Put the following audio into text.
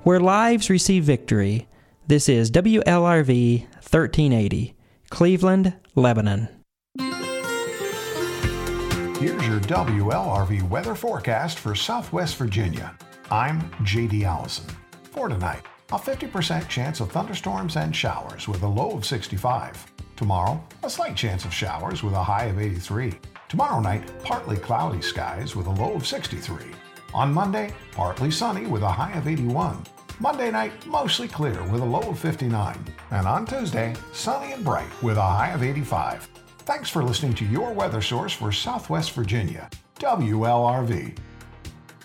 where lives receive victory. This is WLRV 1380, Cleveland, Lebanon. Here's your WLRV weather forecast for Southwest Virginia. I'm J.D. Allison. For tonight, a 50% chance of thunderstorms and showers with a low of 65. Tomorrow, a slight chance of showers with a high of 83. Tomorrow night, partly cloudy skies with a low of 63. On Monday, partly sunny with a high of 81. Monday night, mostly clear with a low of 59. And on Tuesday, sunny and bright with a high of 85. Thanks for listening to your weather source for Southwest Virginia, WLRV.